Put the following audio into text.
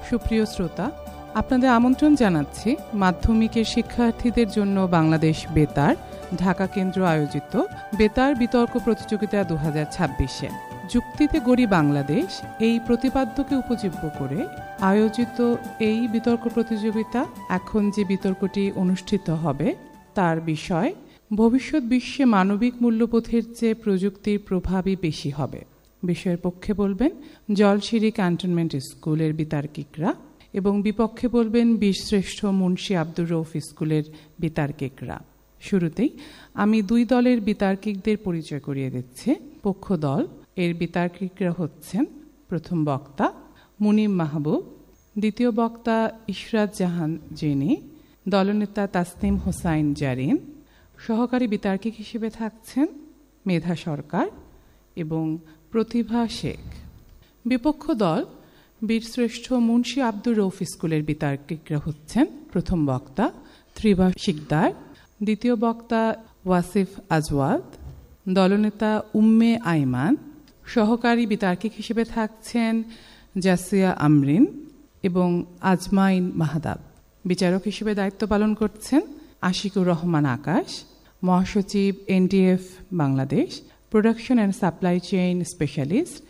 সুপ্রিয় শ্রোতা, আপনাদের আমন্ত্রণ জানাচ্ছি মাধ্যমিকের শিক্ষার্থীদের জন্য বাংলাদেশ বেতার ঢাকা কেন্দ্র আয়োজিত বেতার বিতর্ক প্রতিযোগিতা 2026-এ। যুক্তিতে গড়ি বাংলাদেশ এই প্রতিপাদ্যকে উপজীব্য করে আয়োজিত এই বিতর্ক প্রতিযোগিতা, এখন যে বিতর্কটি অনুষ্ঠিত হবে তার বিষয় ভবিষ্যৎ বিশ্বে মানবিক মূল্যবোধের চেয়ে প্রযুক্তির প্রভাবই বেশি হবে। বিষয়ের পক্ষে বলবেন জলশিরি ক্যান্টনমেন্ট স্কুলের বিতার্কিকরা এবং বিপক্ষে বলবেন বীরশ্রেষ্ঠ মুন্সী আব্দুর রউফ স্কুলের বিতার্কিকরা। শুরুতেই আমি দুই দলের বিতার্কিকদের পরিচয় করিয়ে দিচ্ছি। পক্ষ দল এর বিতার্কিকরা হচ্ছেন প্রথম বক্তা মুনিম মাহবুব, দ্বিতীয় বক্তা ইশরাত জাহান জেনি, দলনেতা তাসনিম হোসাইন জারিন, সহকারী বিতার্কিক হিসেবে থাকছেন মেধা সরকার এবং প্রতিভা শেখ। বিপক্ষ দল বীরশ্রেষ্ঠ মুন্সী আব্দুর রউফ স্কুলের বিতার্কিকরা হচ্ছেন প্রথম বক্তা ত্রিভা শিকদার, দ্বিতীয় বক্তা ওয়াসিফ আজওয়াদ, দলনেতা উম্মে আইমান, সহকারী বিতার্কিক হিসেবে থাকছেন জাসিয়া আমরিন এবং আজমাইন মাহাদাব। বিচারক হিসেবে দায়িত্ব পালন করছেন আশিকুর রহমান আকাশ, মহাসচিব NDF Bangladesh, production and supply chain specialist